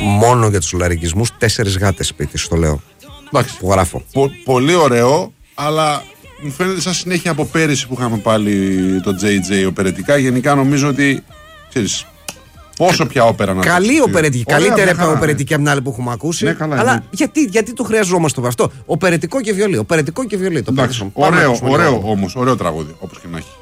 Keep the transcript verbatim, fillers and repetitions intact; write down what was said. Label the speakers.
Speaker 1: μόνο για τους λαρικισμούς τέσσερις γάτες σπίτι, στο λέω.
Speaker 2: Εντάξει.
Speaker 1: Που γράφω.
Speaker 2: Πο, πολύ ωραίο, αλλά μου φαίνεται σαν συνέχεια από πέρυσι που είχαμε πάλι το τζέι τζέι οπερετικά. Γενικά νομίζω ότι. Ξέρεις, πόσο πια όπερα να
Speaker 1: καλή
Speaker 2: το
Speaker 1: οπερετική. Καλύτερη οπερετική από την άλλη που έχουμε ακούσει.
Speaker 2: Ναι, καλά,
Speaker 1: αλλά
Speaker 2: ναι.
Speaker 1: γιατί, γιατί το χρειαζόμαστε αυτό. Οπερετικό και βιολί. Οπερετικό και βιολί. Το
Speaker 2: Εντάξει,
Speaker 1: ωραίο,
Speaker 2: ωραίο όμως, ωραίο τραγούδι, όπως και να έχει.